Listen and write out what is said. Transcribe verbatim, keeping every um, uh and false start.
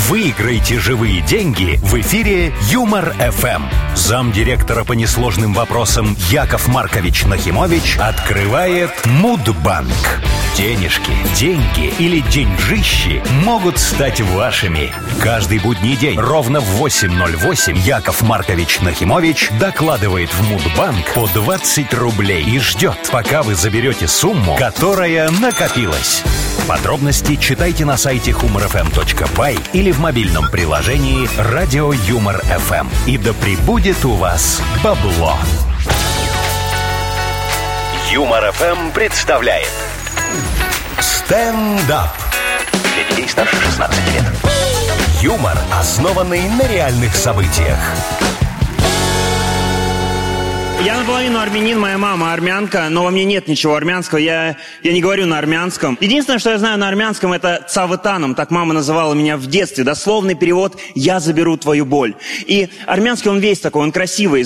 Выиграйте живые деньги в эфире Юмор эф эм. Замдиректора по несложным вопросам Яков Маркович Нахимович открывает Мудбанк. Денежки, деньги или деньжищи могут стать вашими. Каждый будний день ровно в восемь ноль восемь Яков Маркович Нахимович докладывает в Мудбанк по двадцать рублей и ждет, пока вы заберете сумму, которая накопилась. Подробности читайте на сайте humor эф эм точка бай или в мобильном приложении «Радио Юмор эф эм». И да пребудет у вас бабло! Юмор эф эм представляет стендап. Для детей старше шестнадцати лет. Юмор, основанный на реальных событиях. Я наполовину армянин, моя мама армянка, но во мне нет ничего армянского, я, я не говорю на армянском. Единственное, что я знаю на армянском, это цавытаном, так мама называла меня в детстве. Дословный перевод «я заберу твою боль». И армянский, он весь такой, он красивый.